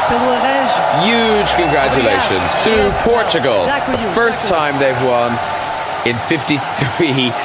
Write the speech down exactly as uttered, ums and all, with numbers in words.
Huge congratulations to Portugal. The first time they've won in fifty-three